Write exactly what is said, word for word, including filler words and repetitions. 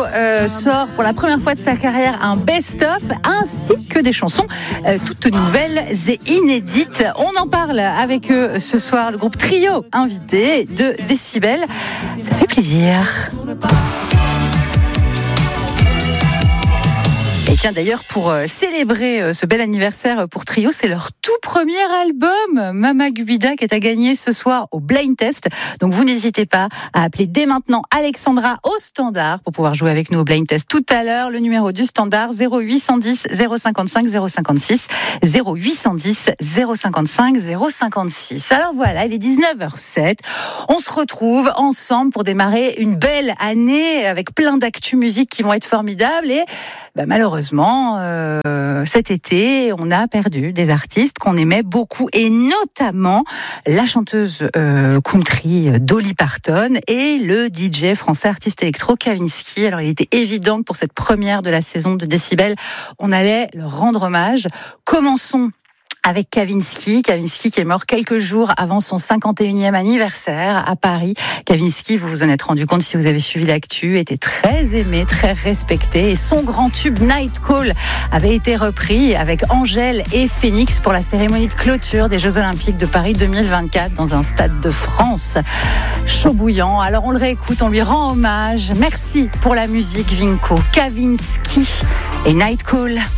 euh, sort pour la première fois de sa carrière un best-of ainsi que des chansons euh, toutes nouvelles et inédites. On en parle avec eux ce soir, le groupe Trio invité de Décibel. Ça fait plaisir. Et tiens, d'ailleurs, pour célébrer ce bel anniversaire pour Trio, c'est leur tout premier album, Mama Gubida, qui est à gagner ce soir au Blind Test. Donc, vous n'hésitez pas à appeler dès maintenant Alexandra au standard pour pouvoir jouer avec nous au Blind Test tout à l'heure. Le numéro du standard, zéro huit cent dix zéro cinquante-cinq zéro cinquante-six, zéro huit cent dix zéro cinquante-cinq zéro cinquante-six. Alors voilà, il est dix-neuf heures sept. On se retrouve ensemble pour démarrer une belle année avec plein d'actu musique qui vont être formidables. Et bah, malheureusement, euh, cet été, on a perdu des artistes qu'on aimait beaucoup, et notamment la chanteuse euh, country Dolly Parton et le D J français artiste électro Kavinsky. Alors, il était évident que pour cette première de la saison de Décibel, on allait leur rendre hommage. Commençons avec Kavinsky. Kavinsky qui est mort quelques jours avant son cinquante et unième anniversaire à Paris. Kavinsky, vous vous en êtes rendu compte si vous avez suivi l'actu, était très aimé, très respecté, et son grand tube Night Call avait été repris avec Angèle et Phoenix pour la cérémonie de clôture des Jeux Olympiques de Paris deux mille vingt-quatre dans un stade de France chaud bouillant. Alors on le réécoute, on lui rend hommage. Merci pour la musique, Vinco. Kavinsky et Night Call.